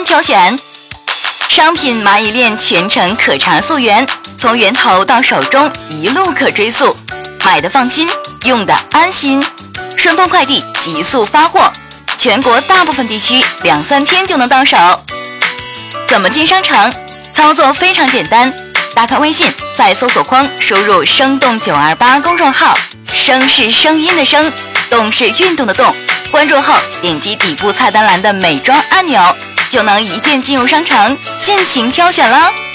挑选。商品蚂蚁链全程可查溯源，从源头到手中一路可追溯，买的放心，用的安心。顺丰快递急速发货，全国大部分地区2-3天就能到手。怎么进商城？操作非常简单，打开微信，在搜索框输入生动928公众号，声是声音的声，动是运动的动，关注后点击底部菜单栏的美妆按钮，就能一键进入商城，尽情挑选了。